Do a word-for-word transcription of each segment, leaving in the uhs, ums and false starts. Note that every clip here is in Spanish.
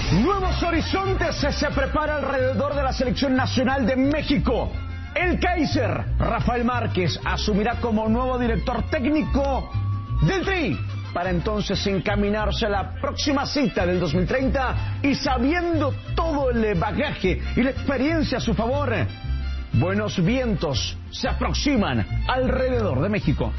Nuevos horizontes se prepara alrededor de la selección nacional de México. El Kaiser, Rafael Márquez, asumirá como nuevo director técnico del Tri, para entonces encaminarse a la próxima cita del dos mil treinta y sabiendo todo el bagaje y la experiencia a su favor, buenos vientos se aproximan alrededor de México.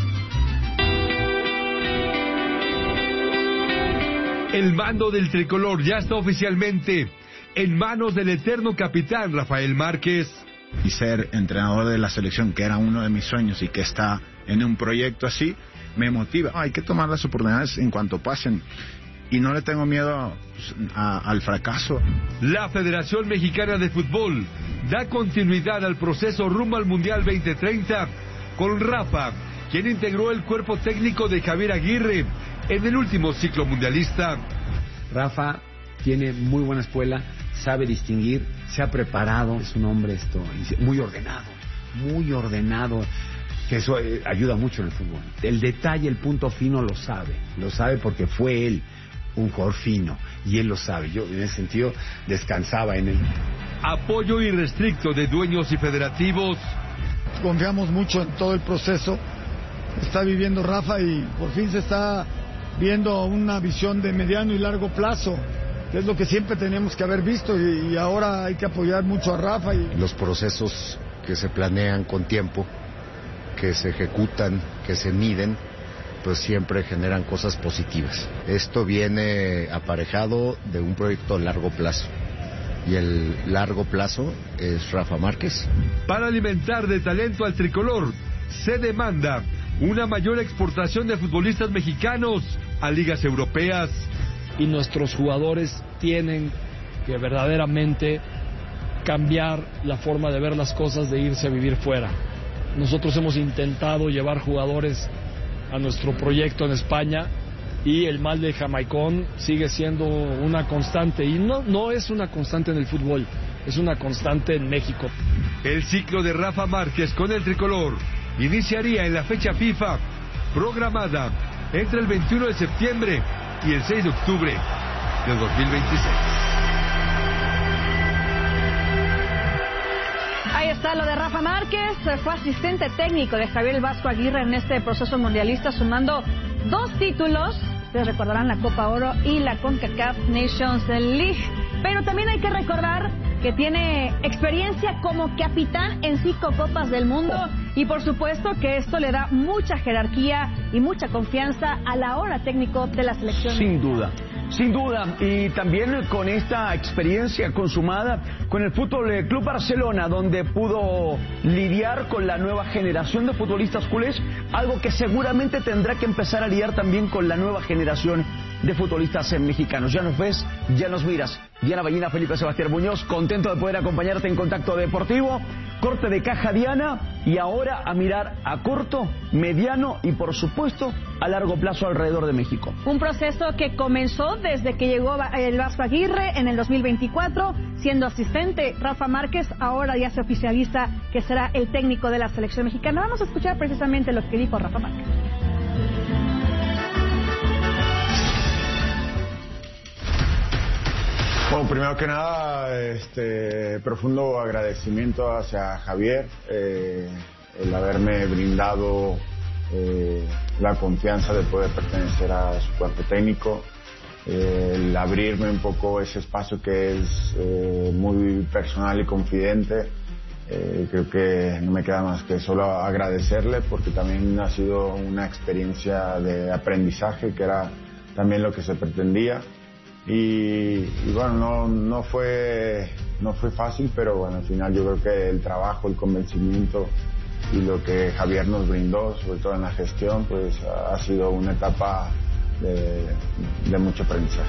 El mando del tricolor ya está oficialmente en manos del eterno capitán Rafael Márquez. Y ser entrenador de la selección, que era uno de mis sueños y que está en un proyecto así, me motiva. Hay que tomar las oportunidades en cuanto pasen y no le tengo miedo a, a, al fracaso. La Federación Mexicana de Fútbol da continuidad al proceso rumbo al Mundial veinte treinta con Rafa, quien integró el cuerpo técnico de Javier Aguirre en el último ciclo mundialista. Rafa tiene muy buena escuela, sabe distinguir, se ha preparado, es un hombre esto muy ordenado, muy ordenado, que eso eh, ayuda mucho en el fútbol. El detalle, el punto fino lo sabe, lo sabe porque fue él un jugador fino y él lo sabe. Yo en ese sentido descansaba en él. Apoyo irrestricto de dueños y federativos. Confiamos mucho en todo el proceso que está viviendo Rafa y por fin se está viendo una visión de mediano y largo plazo, que es lo que siempre teníamos que haber visto y, y ahora hay que apoyar mucho a Rafa. Y... los procesos que se planean con tiempo, que se ejecutan, que se miden, pues siempre generan cosas positivas. Esto viene aparejado de un proyecto a largo plazo y el largo plazo es Rafa Márquez. Para alimentar de talento al tricolor se demanda una mayor exportación de futbolistas mexicanos a ligas europeas. Y nuestros jugadores tienen que verdaderamente cambiar la forma de ver las cosas, de irse a vivir fuera. Nosotros hemos intentado llevar jugadores a nuestro proyecto en España y el mal de Jamaicón sigue siendo una constante, y no, no es una constante en el fútbol, es una constante en México. El ciclo de Rafa Márquez con el tricolor iniciaría en la fecha FIFA programada entre el veintiuno de septiembre y el seis de octubre del dos mil veintiséis. Ahí está lo de Rafa Márquez, fue asistente técnico de Javier El Vasco Aguirre en este proceso mundialista, sumando dos títulos. Ustedes recordarán la Copa Oro y la CONCACAF Nations League. Pero también hay que recordar que tiene experiencia como capitán en cinco Copas del Mundo y por supuesto que esto le da mucha jerarquía y mucha confianza a la hora técnico de la selección. Sin duda. Sin duda, y también con esta experiencia consumada con el Fútbol Club Barcelona, donde pudo lidiar con la nueva generación de futbolistas culés, algo que seguramente tendrá que empezar a lidiar también con la nueva generación de futbolistas mexicanos. Ya nos ves, ya nos miras. Diana Ballina, Felipe Sebastián Muñoz, contento de poder acompañarte en Contacto Deportivo. Corte de caja, Diana, y ahora a mirar a corto, mediano y por supuesto a largo plazo alrededor de México. Un proceso que comenzó desde que llegó el Vasco Aguirre en el dos mil veinticuatro, siendo asistente Rafa Márquez, ahora ya se oficializa que será el técnico de la selección mexicana. Vamos a escuchar precisamente lo que dijo Rafa Márquez. Bueno, primero que nada, este profundo agradecimiento hacia Javier, eh, el haberme brindado eh, la confianza de poder pertenecer a su cuerpo técnico, eh, el abrirme un poco ese espacio que es eh, muy personal y confidente. Eh, creo que no me queda más que solo agradecerle, porque también ha sido una experiencia de aprendizaje, que era también lo que se pretendía. Y, y bueno, no, no fue no fue fácil, pero bueno, al final yo creo que el trabajo, el convencimiento y lo que Javier nos brindó, sobre todo en la gestión, pues ha sido una etapa de, de mucho aprendizaje.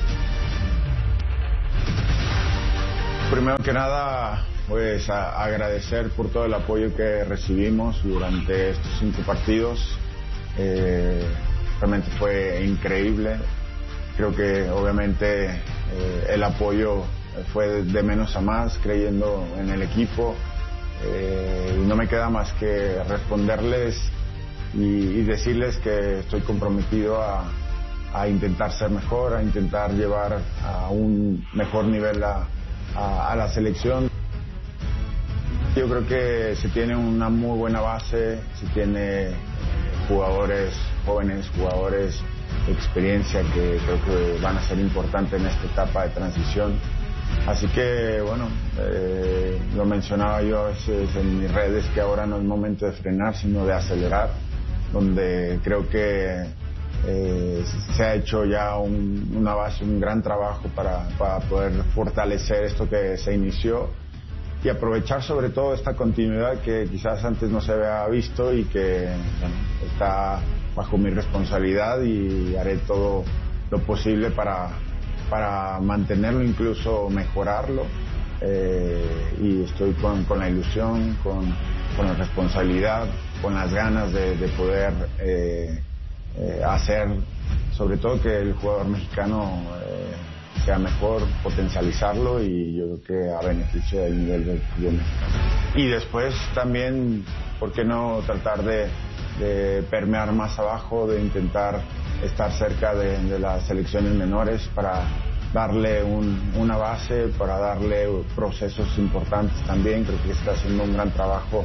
Primero que nada, pues a, agradecer por todo el apoyo que recibimos durante estos cinco partidos. Eh, realmente fue increíble. Creo que obviamente eh, el apoyo fue de menos a más, creyendo en el equipo. Eh, y no me queda más que responderles y, y decirles que estoy comprometido a, a intentar ser mejor, a intentar llevar a un mejor nivel a, a, a la selección. Yo creo que se tiene una muy buena base, se tiene jugadores jóvenes, jugadores de experiencia que creo que van a ser importantes en esta etapa de transición. Así que, bueno, eh, lo mencionaba yo a veces en mis redes, que ahora no es momento de frenar, sino de acelerar, donde creo que eh, se ha hecho ya un, una base, un gran trabajo para, para poder fortalecer esto que se inició y aprovechar sobre todo esta continuidad que quizás antes no se había visto y que, bueno, está bajo mi responsabilidad, y haré todo lo posible para, para mantenerlo, incluso mejorarlo, eh, y estoy con, con la ilusión, con, con la responsabilidad, con las ganas de, de poder eh, eh, hacer sobre todo que el jugador mexicano eh, sea mejor, potencializarlo, y yo creo que a beneficio del nivel del fútbol mexicano. Y después también, ¿por qué no tratar de, de permear más abajo, de intentar estar cerca de, de las selecciones menores para darle un, una base, para darle procesos importantes también? Creo que está haciendo un gran trabajo.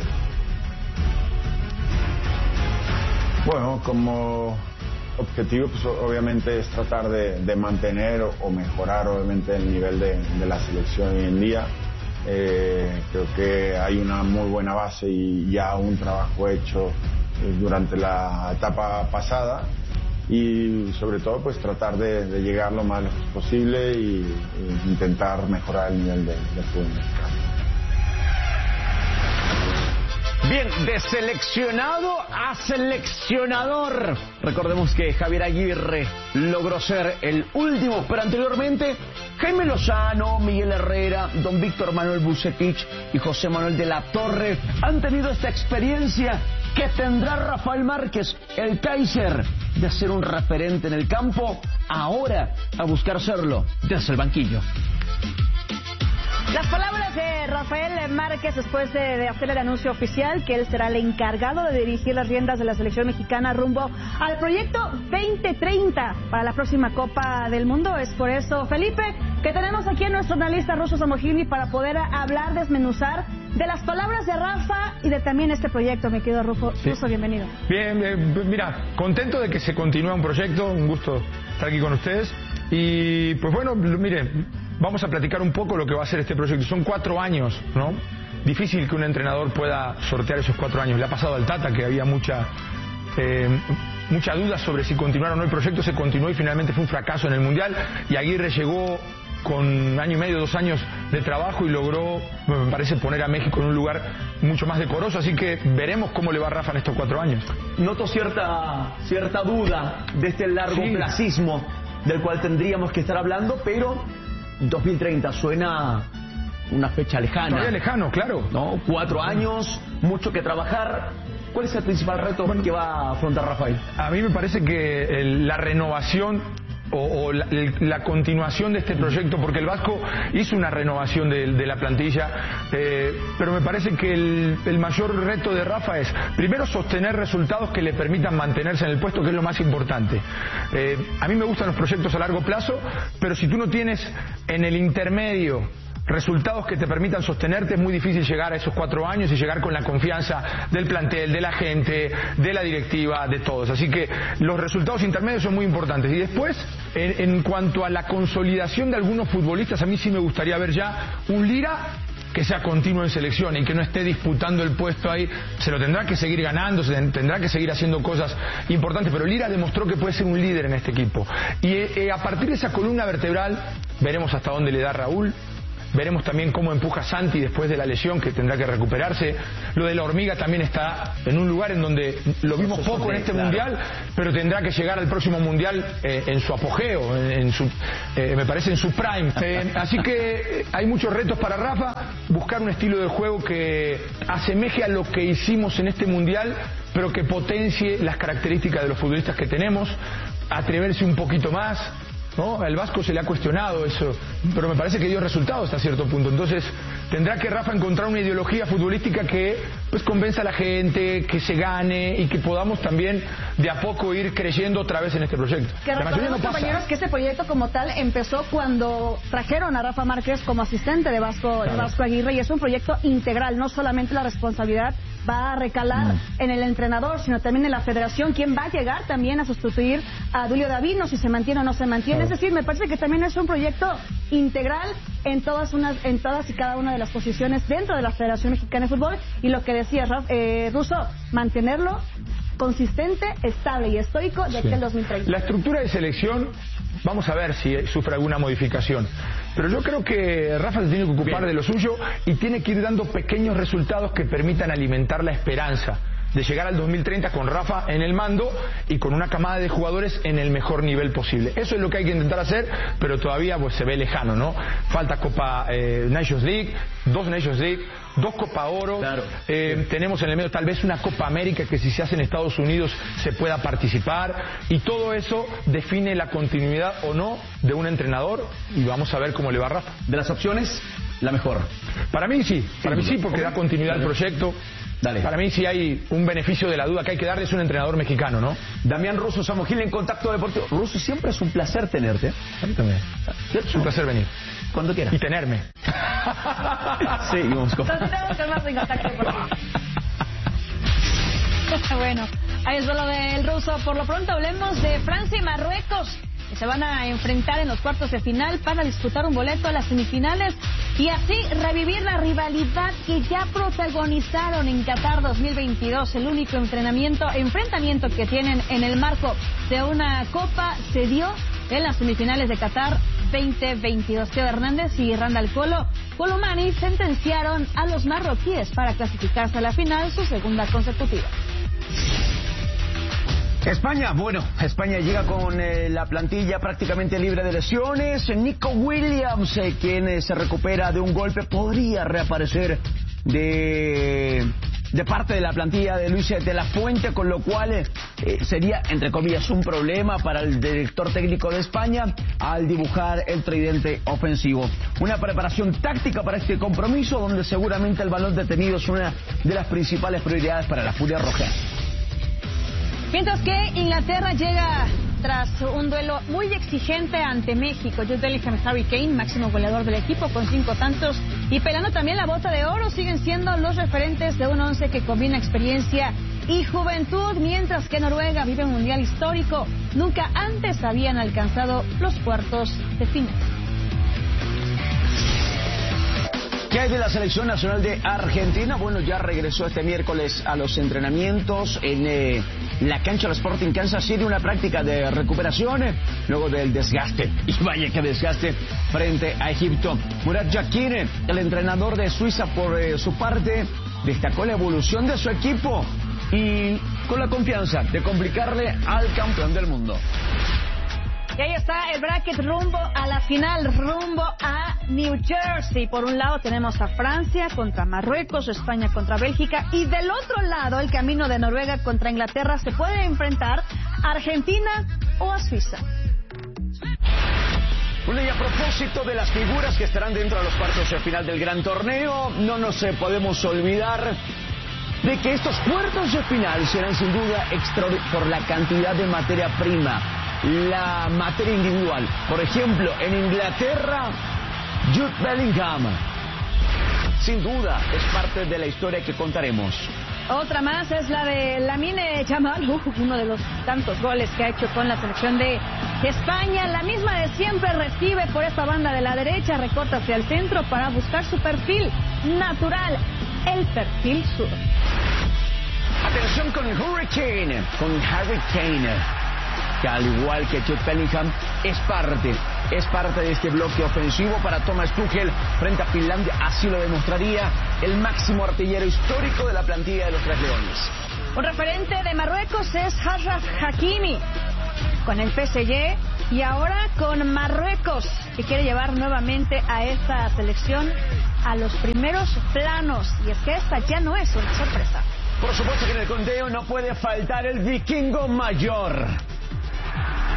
Bueno, como objetivo, pues obviamente es tratar de, de mantener o, o mejorar obviamente el nivel de, de la selección hoy en día. Eh, creo que hay una muy buena base y ya un trabajo hecho eh, durante la etapa pasada, y sobre todo pues tratar de, de llegar lo más lejos posible y, y intentar mejorar el nivel de, de fútbol mexicano. Bien, de seleccionado a seleccionador. Recordemos que Javier Aguirre logró ser el último, pero anteriormente Jaime Lozano, Miguel Herrera, don Víctor Manuel Vucetich y José Manuel de la Torre han tenido esta experiencia que tendrá Rafael Márquez, el Kaiser, de ser un referente en el campo, ahora a buscar serlo desde el banquillo. Las palabras de Rafael Márquez después de, de hacer el anuncio oficial que él será el encargado de dirigir las riendas de la selección mexicana rumbo al proyecto veinte treinta para la próxima Copa del Mundo. Es por eso, Felipe, que tenemos aquí a nuestro analista Russo Samogini para poder hablar, desmenuzar de las palabras de Rafa y de también este proyecto. Mi querido Rufo, sí. Russo, bienvenido. Bien, eh, mira, contento de que se continúe un proyecto, un gusto estar aquí con ustedes. Y pues bueno, miren, vamos a platicar un poco lo que va a ser este proyecto. Son cuatro años, ¿no? Difícil que un entrenador pueda sortear esos cuatro años. Le ha pasado al Tata, que había mucha eh, mucha duda sobre si continuar o no el proyecto. Se continuó y finalmente fue un fracaso en el Mundial. Y Aguirre llegó con un año y medio, dos años de trabajo y logró, bueno, me parece, poner a México en un lugar mucho más decoroso. Así que veremos cómo le va a Rafa en estos cuatro años. Noto cierta, cierta duda de este largoplacismo sí, del cual tendríamos que estar hablando, pero dos mil treinta suena una fecha lejana. Todavía lejano, claro. ¿No? Cuatro años, mucho que trabajar. ¿Cuál es el principal reto bueno, que va a afrontar Rafael? A mí me parece que el, la renovación o, o la, la continuación de este proyecto, porque el Vasco hizo una renovación de, de la plantilla, eh, pero me parece que el, el mayor reto de Rafa es primero sostener resultados que le permitan mantenerse en el puesto, que es lo más importante. Eh, a mí me gustan los proyectos a largo plazo, pero si tú no tienes en el intermedio resultados que te permitan sostenerte, es muy difícil llegar a esos cuatro años y llegar con la confianza del plantel, de la gente, de la directiva, de todos. Así que los resultados intermedios son muy importantes. Y después, en, en cuanto a la consolidación de algunos futbolistas, a mí sí me gustaría ver ya un Lira que sea continuo en selección y que no esté disputando el puesto ahí. Se lo tendrá que seguir ganando, se tendrá que seguir haciendo cosas importantes, pero Lira demostró que puede ser un líder en este equipo. Y eh, a partir de esa columna vertebral, veremos hasta dónde le da Raúl. Veremos también cómo empuja Santi después de la lesión, que tendrá que recuperarse. Lo de la Hormiga también está en un lugar en donde lo vimos poco en este claro. Mundial, pero tendrá que llegar al próximo Mundial eh, en su apogeo, en, en su, eh, me parece en su prime. Eh, así que hay muchos retos para Rafa, buscar un estilo de juego que asemeje a lo que hicimos en este Mundial, pero que potencie las características de los futbolistas que tenemos, atreverse un poquito más. ¿no? El Vasco se le ha cuestionado eso, pero me parece que dio resultados hasta cierto punto. Entonces tendrá que Rafa encontrar una ideología futbolística que pues convenza a la gente, que se gane y que podamos también de a poco ir creyendo otra vez en este proyecto. Que la mayoría no pasa. Compañeros, que este proyecto como tal empezó cuando trajeron a Rafa Márquez como asistente de Vasco, claro. de Vasco Aguirre, y es un proyecto integral, no solamente la responsabilidad va a recalar mm. en el entrenador, sino también en la federación, quien va a llegar también a sustituir a Dulio Davino, si se mantiene o no se mantiene. Claro. Es decir, me parece que también es un proyecto integral en todas unas, en todas y cada una de las posiciones dentro de la Federación Mexicana de Fútbol, y lo que decía eh, Russo, mantenerlo consistente, estable y estoico de sí. aquí al dos mil treinta. La estructura de selección, vamos a ver si sufre alguna modificación. Pero yo creo que Rafa se tiene que ocupar Bien. de lo suyo y tiene que ir dando pequeños resultados que permitan alimentar la esperanza de llegar al dos mil treinta con Rafa en el mando y con una camada de jugadores en el mejor nivel posible. Eso es lo que hay que intentar hacer, pero todavía pues se ve lejano, ¿no? Falta Copa eh, Nations League, dos Nations League, dos Copa Oro, claro. eh, tenemos en el medio tal vez una Copa América que si se hace en Estados Unidos se pueda participar, y todo eso define la continuidad o no de un entrenador, y vamos a ver cómo le va a Rafa. De las opciones, la mejor. Para mí sí, para sí, mí sí, porque okay. da continuidad al proyecto. Dale. Para mí sí hay un beneficio de la duda que hay que darle, es un entrenador mexicano, ¿no? Damián Russo, Samuel Gil en Contacto Deportivo. Russo, siempre es un placer tenerte. A mí también. Es un placer venir. Cuando quieras. Y tenerme. Sí, vamos con... Entonces tenemos que más en Contacto Deportivo. Bueno, ahí es lo del Russo. Por lo pronto hablemos de Francia y Marruecos, que se van a enfrentar en los cuartos de final para disputar un boleto a las semifinales y así revivir la rivalidad que ya protagonizaron en Qatar dos mil veintidós. El único entrenamiento, enfrentamiento que tienen en el marco de una copa se dio en las semifinales de Qatar veinte veintidós. Teo Hernández y Randall Colo Colomani sentenciaron a los marroquíes para clasificarse a la final, su segunda consecutiva. España, bueno, España llega con eh, la plantilla prácticamente libre de lesiones. Nico Williams, eh, quien eh, se recupera de un golpe, podría reaparecer de, de parte de la plantilla de Luis de la Fuente, con lo cual eh, sería, entre comillas, un problema para el director técnico de España al dibujar el tridente ofensivo. Una preparación táctica para este compromiso, donde seguramente el balón detenido es una de las principales prioridades para la Furia Roja. Mientras que Inglaterra llega tras un duelo muy exigente ante México. Jude Bellingham y Harry Kane, máximo goleador del equipo con cinco tantos y pelando también la bota de oro, siguen siendo los referentes de un once que combina experiencia y juventud, mientras que Noruega vive un mundial histórico. Nunca antes habían alcanzado los cuartos de final. ¿Qué hay de la selección nacional de Argentina? Bueno, ya regresó este miércoles a los entrenamientos en eh, la cancha del Sporting Kansas City, una práctica de recuperación eh, luego del desgaste, y vaya que desgaste, frente a Egipto. Murat Yakin, el entrenador de Suiza, por eh, su parte, destacó la evolución de su equipo y con la confianza de complicarle al campeón del mundo. Y ahí está el bracket rumbo a la final, rumbo a New Jersey. Por un lado tenemos a Francia contra Marruecos, España contra Bélgica, y del otro lado el camino de Noruega contra Inglaterra. Se puede enfrentar a Argentina o a Suiza. Bueno, y a propósito de las figuras que estarán dentro de los cuartos de final del gran torneo, no nos eh, podemos olvidar de que estos cuartos de final serán sin duda extraordinarios por la cantidad de materia prima, la materia individual. Por ejemplo, en Inglaterra, Jude Bellingham, sin duda, es parte de la historia que contaremos. Otra más es la de Lamine Yamal, uno de los tantos goles que ha hecho con la selección de España. La misma de siempre, recibe por esta banda de la derecha, recorta hacia el centro para buscar su perfil natural, el perfil sur. Atención con el Hurricane, con Harry Kane, que al igual que Jude Bellingham es parte, es parte de este bloque ofensivo para Thomas Tuchel frente a Finlandia. Así lo demostraría el máximo artillero histórico de la plantilla de los Tres Leones. Un referente de Marruecos es Achraf Hakimi, con el P S G, y ahora con Marruecos, que quiere llevar nuevamente a esta selección a los primeros planos. Y es que esta ya no es una sorpresa. Por supuesto que en el conteo no puede faltar el vikingo mayor.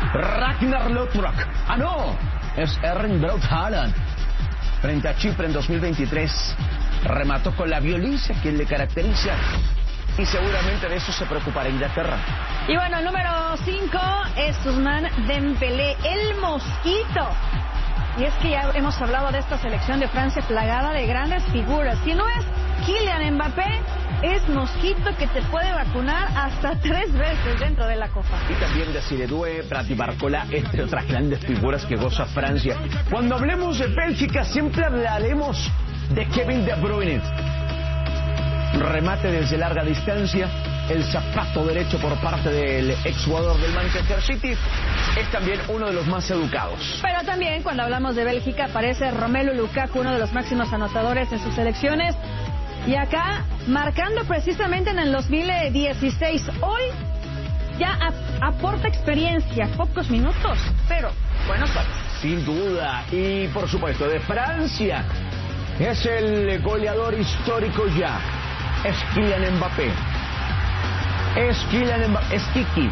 Ragnar Lothbrok. Ah, no, es Erling Braut Haaland. Frente a Chipre en dos mil veintitrés. Remató con la violencia que le caracteriza. Y seguramente de eso se preocupará Inglaterra. Y bueno, el número cinco es Ousmane Dembélé, el mosquito. Y es que ya hemos hablado de esta selección de Francia plagada de grandes figuras. Si no es Kylian Mbappé, es mosquito que te puede vacunar hasta tres veces dentro de la Copa. Y también de Desiré Doué, Prati Barcola, entre otras grandes figuras que goza Francia. Cuando hablemos de Bélgica, siempre hablaremos de Kevin De Bruyne. Remate desde larga distancia, el zapato derecho por parte del exjugador del Manchester City, es también uno de los más educados. Pero también cuando hablamos de Bélgica aparece Romelu Lukaku, uno de los máximos anotadores en sus selecciones, y acá marcando precisamente en el dos mil dieciséis. Hoy ya ap- aporta experiencia, pocos minutos, pero buenos pases. Sin duda, y por supuesto de Francia, es el goleador histórico ya. Es Kylian Mbappé. Es Kylian Mbappé. Es Kiki.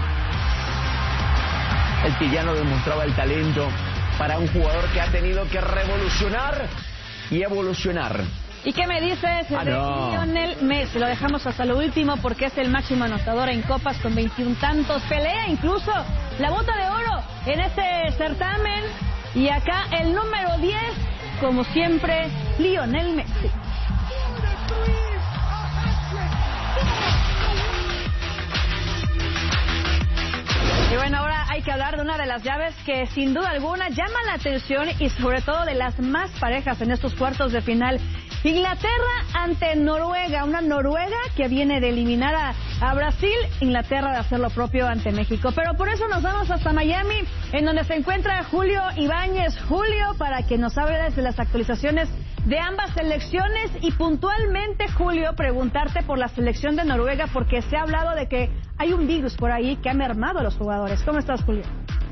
El que ya no demostraba el talento para un jugador que ha tenido que revolucionar y evolucionar. ¿Y qué me dices ah, de no. Lionel Messi? Lo dejamos hasta lo último porque es el máximo anotador en copas con veintiún tantos. Pelea incluso la bota de oro en este certamen. Y acá el número diez, como siempre, Lionel Messi. Y bueno, ahora hay que hablar de una de las llaves que sin duda alguna llama la atención y sobre todo de las más parejas en estos cuartos de final. Inglaterra ante Noruega, una Noruega que viene de eliminar a, a Brasil, Inglaterra de hacer lo propio ante México. Pero por eso nos vamos hasta Miami, en donde se encuentra Julio Ibáñez. Julio, para que nos hable desde las actualizaciones de ambas selecciones y puntualmente, Julio, preguntarte por la selección de Noruega porque se ha hablado de que hay un virus por ahí que ha mermado a los jugadores. ¿Cómo estás, Julio?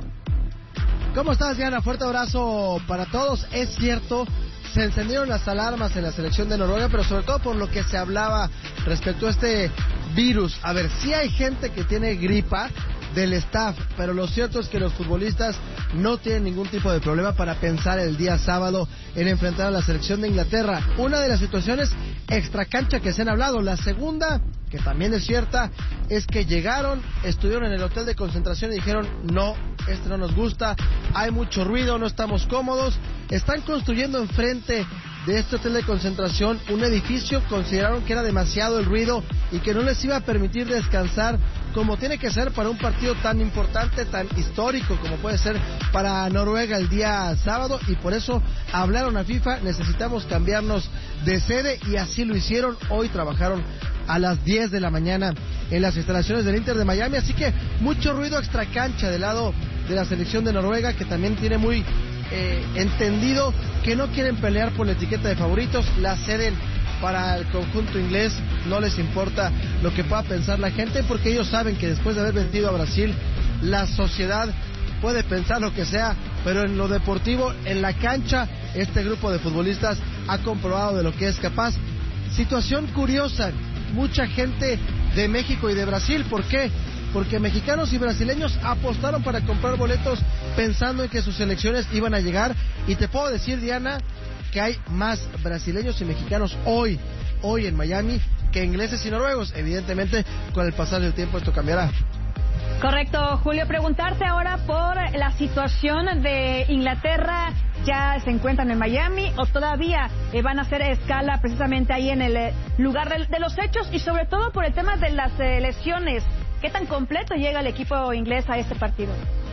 ¿Cómo estás, Diana? Fuerte abrazo para todos. Es cierto, se encendieron las alarmas en la selección de Noruega, pero sobre todo por lo que se hablaba respecto a este virus. A ver, sí hay gente que tiene gripa del staff, pero lo cierto es que los futbolistas no tienen ningún tipo de problema para pensar el día sábado en enfrentar a la selección de Inglaterra. Una de las situaciones extracancha que se han hablado. La segunda, que también es cierta, es que llegaron, estuvieron en el hotel de concentración y dijeron, no, este no nos gusta, hay mucho ruido, no estamos cómodos. Están construyendo enfrente de este hotel de concentración un edificio, consideraron que era demasiado el ruido y que no les iba a permitir descansar como tiene que ser para un partido tan importante, tan histórico como puede ser para Noruega el día sábado, y por eso hablaron a FIFA, necesitamos cambiarnos de sede, y así lo hicieron. Hoy trabajaron a las diez de la mañana en las instalaciones del Inter de Miami, así que mucho ruido extracancha del lado de la selección de Noruega, que también tiene muy eh, entendido que no quieren pelear por la etiqueta de favoritos, la ceden para el conjunto inglés, no les importa lo que pueda pensar la gente, porque ellos saben que después de haber vencido a Brasil, la sociedad puede pensar lo que sea, pero en lo deportivo, en la cancha, este grupo de futbolistas ha comprobado de lo que es capaz. Situación curiosa, mucha gente de México y de Brasil, ¿por qué? Porque mexicanos y brasileños apostaron para comprar boletos pensando en que sus selecciones iban a llegar, y te puedo decir, Diana, que hay más brasileños y mexicanos hoy, hoy en Miami, que ingleses y noruegos. Evidentemente, con el pasar del tiempo esto cambiará. Correcto, Julio. Preguntarte ahora por la situación de Inglaterra. ¿Ya se encuentran en Miami o todavía eh, van a hacer escala precisamente ahí en el eh, lugar de, de los hechos? Y sobre todo por el tema de las eh, lesiones. ¿Qué tan completo llega el equipo inglés a este partido?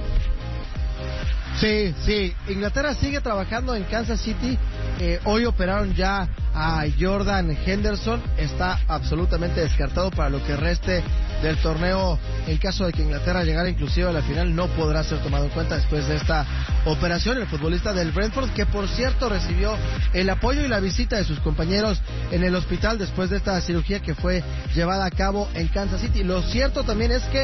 Sí, sí. Inglaterra sigue trabajando en Kansas City. Eh, hoy operaron ya a Jordan Henderson. Está absolutamente descartado para lo que reste del torneo. En caso de que Inglaterra llegara inclusive a la final, no podrá ser tomado en cuenta después de esta operación. El futbolista del Brentford, que por cierto recibió el apoyo y la visita de sus compañeros en el hospital después de esta cirugía que fue llevada a cabo en Kansas City. Lo cierto también es que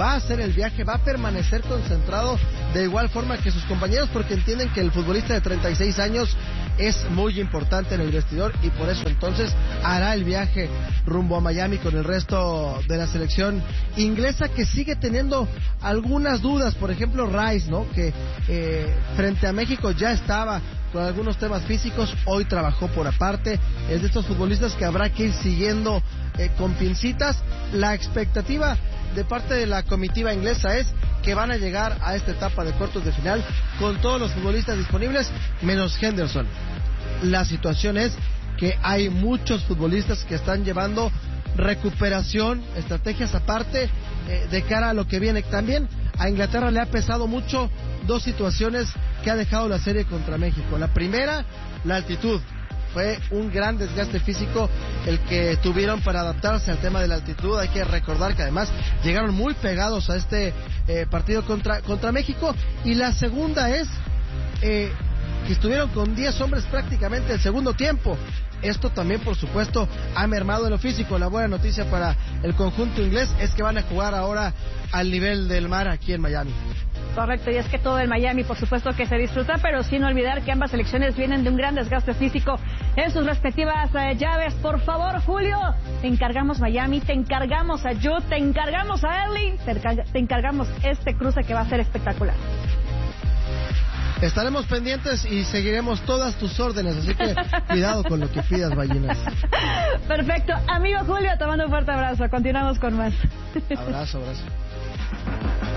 va a hacer el viaje, va a permanecer concentrado de igual forma que sus compañeros, porque entienden que el futbolista de treinta y seis años es muy importante en el vestidor y por eso entonces hará el viaje rumbo a Miami con el resto de la selección inglesa, que sigue teniendo algunas dudas. Por ejemplo, Rice, ¿no? Que eh, frente a México ya estaba con algunos temas físicos, hoy trabajó por aparte. Es de estos futbolistas que habrá que ir siguiendo eh, con pincitas. La expectativa de parte de la comitiva inglesa es que van a llegar a esta etapa de cuartos de final con todos los futbolistas disponibles menos Henderson. La situación es que hay muchos futbolistas que están llevando recuperación, estrategias aparte eh, de cara a lo que viene. También a Inglaterra le ha pesado mucho dos situaciones que ha dejado la serie contra México. La primera, la altitud. Fue un gran desgaste físico el que tuvieron para adaptarse al tema de la altitud. Hay que recordar que además llegaron muy pegados a este eh, partido contra, contra México. Y la segunda es eh, que estuvieron con diez hombres prácticamente el segundo tiempo. Esto también, por supuesto, ha mermado en lo físico. La buena noticia para el conjunto inglés es que van a jugar ahora al nivel del mar aquí en Miami. Correcto, y es que todo el Miami, por supuesto, que se disfruta, pero sin olvidar que ambas selecciones vienen de un gran desgaste físico en sus respectivas eh, llaves. Por favor, Julio, te encargamos Miami, te encargamos a Jude, te encargamos a Erling, te, encarga, te encargamos este cruce que va a ser espectacular. Estaremos pendientes y seguiremos todas tus órdenes, así que cuidado con lo que pidas, ballenas. Perfecto. Amigo Julio, te mando un fuerte abrazo. Continuamos con más. Abrazo, abrazo.